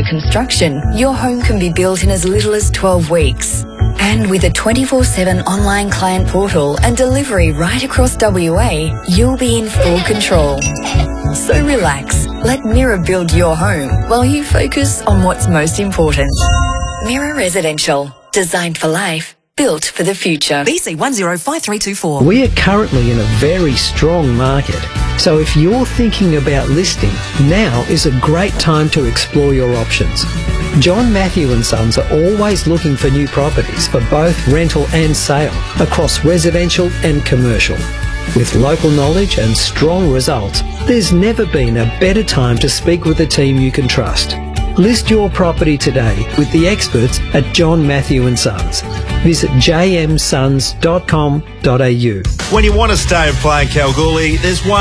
for construction, your home can be built in as little as 12 weeks. And with a 24/7 online client portal and delivery right across WA, you'll be in full control. So relax, let Mirror build your home while you focus on what's most important. Mirror Residential, designed for life, built for the future. BC 105324. We are currently in a very strong market. So if you're thinking about listing, now is a great time to explore your options. John Matthew and Sons are always looking for new properties for both rental and sale across residential and commercial. With local knowledge and strong results, there's never been a better time to speak with a team you can trust. List your property today with the experts at John Matthew and Sons. Visit jmsons.com.au. When you want to stay and play in Kalgoorlie, there's one